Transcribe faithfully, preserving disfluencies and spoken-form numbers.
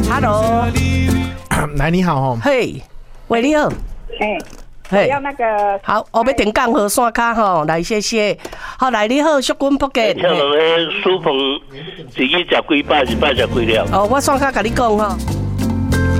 ，Hello， 来你好哦， 嘿，喂你好， 哎。我要那个好，我要点降河线卡吼，来谢谢。好，来你好，淑君福建。 像那个书棚，自己食几百，一百食几了。 哦，我线卡甲你讲吼。